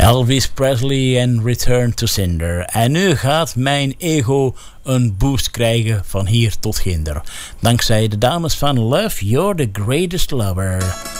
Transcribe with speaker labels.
Speaker 1: Elvis Presley en Return to Cinder. En nu gaat mijn ego een boost krijgen van hier tot ginder. Dankzij de dames van Love You're the Greatest Lover.